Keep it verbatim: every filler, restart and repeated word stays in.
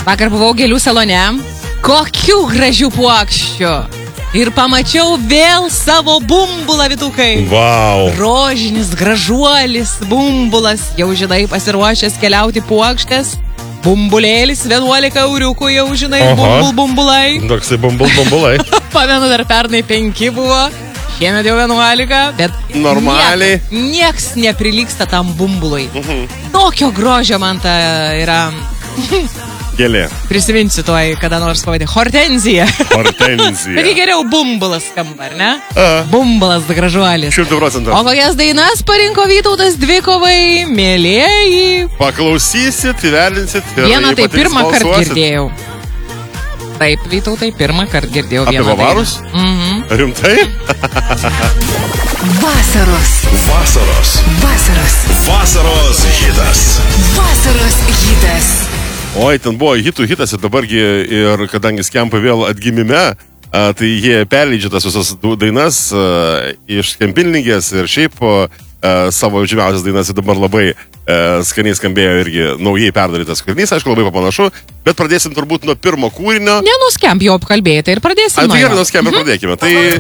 Vakar buvau gėlių salone. Kokių gražių puokščių. Ir pamačiau vėl savo bumbulą, vytukai. Vau. Rožinis, gražuolis, bumbulas. Jau žinai, pasiruošęs keliauti puokštės. Bumbulėlis, vienuolika euriukų, jau žinai, Aha. bumbul, bumbulai. Toksai bumbul, bumbulai. Pamenu, dar pernai penki buvo. Šiemet jau vienuolika, bet Normaliai. Niek, nieks neprilyksta tam bumbului. Mhm. Tokio grožio man ta yra... Gėlė. Prisiminsiu tuoj, kada nors pavadė. Hortenzija. Hortenzija. Bet geriau bumbulas skamba, ar ne? A. Bumbulas gražuolis. Šimtų procentų. O kokias dainas parinko Vytautas dvikovai, mėlėjai? Paklausysit, įvertinsit. ir Vieną tai patys pirmą kartą balsuosit. girdėjau. Taip, Vytautai, pirmą kartą girdėjau Apie vieną bavarus? dainą. Mhm. Rimtai? Vasaros. Vasaros. Vasaros. Vasaros hitas. Vasaros hitas. Oi, ten buvo hitų hitas ir dabargi, ir kadangi Skempai vėl atgimime, a, tai jie perleidžia tas visas du- dainas a, iš Kempilningės ir šiaip a, savo žymiausias dainas ir dabar labai a, skaniai skambėjo irgi naujai perdarytas kūrinys, aišku, labai panašu, bet pradėsim turbūt nuo pirmo kūrinio. Nenuskamp, jau apkalbėjai, tai ir pradėsim. A, nuo tai jo. gerai, nuo Skempai pradėkime. Tai